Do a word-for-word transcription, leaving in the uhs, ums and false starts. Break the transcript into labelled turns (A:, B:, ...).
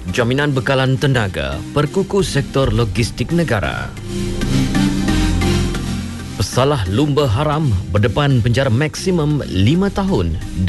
A: Jaminan Bekalan Tenaga perkukuh sektor logistik negara. Pesalah lumba haram berdepan penjara maksimum lima tahun